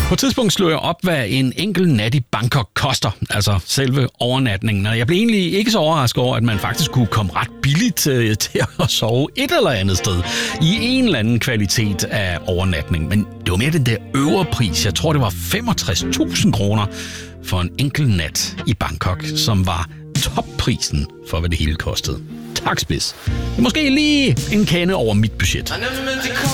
På et tidspunkt slog jeg op, hvad en enkelt nat i Bangkok koster, altså selve overnatningen. Og jeg blev egentlig ikke så overrasket over, at man faktisk kunne komme ret billigt til at sove et eller andet sted i en eller anden kvalitet af overnatning. Men det var mere den der øvre pris. Jeg tror, det var 65.000 kroner for en enkelt nat i Bangkok, som var topprisen for, hvad det hele kostede. Tak, spids. Måske lige en kende over mit budget.